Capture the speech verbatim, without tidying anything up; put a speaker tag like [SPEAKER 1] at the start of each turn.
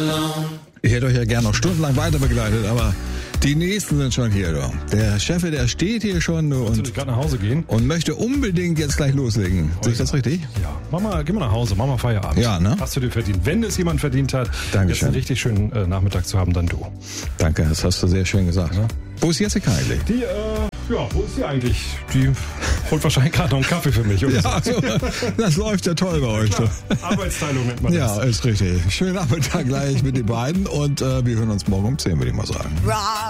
[SPEAKER 1] Ich hätte euch ja gerne noch stundenlang weiter begleitet, aber die nächsten sind schon hier. Du. Der Chef, der steht hier schon du, und,
[SPEAKER 2] gerade nach Hause gehen?
[SPEAKER 1] und möchte unbedingt jetzt gleich loslegen.
[SPEAKER 2] Oh,
[SPEAKER 1] Sehe ich
[SPEAKER 2] ja.
[SPEAKER 1] das richtig?
[SPEAKER 2] Ja. Mach mal, geh mal nach Hause, mach mal Feierabend.
[SPEAKER 1] Ja, ne?
[SPEAKER 2] Hast du dir verdient. Wenn es jemand verdient hat,
[SPEAKER 1] Dankeschön.
[SPEAKER 2] jetzt einen richtig schönen äh, Nachmittag zu haben, dann du.
[SPEAKER 1] Danke, das hast du sehr schön gesagt.
[SPEAKER 2] Ja.
[SPEAKER 1] Wo ist Jessica eigentlich?
[SPEAKER 2] Die, äh, ja, wo ist die eigentlich? Die holt wahrscheinlich gerade noch einen Kaffee für mich. Oder
[SPEAKER 1] Ja,
[SPEAKER 2] so.
[SPEAKER 1] also, das läuft ja toll bei euch.
[SPEAKER 2] Klar. Arbeitsteilung nennt man das.
[SPEAKER 1] Ja, ist richtig. Schönen Nachmittag gleich mit den beiden und äh, wir hören uns morgen um zehn, würde ich mal sagen.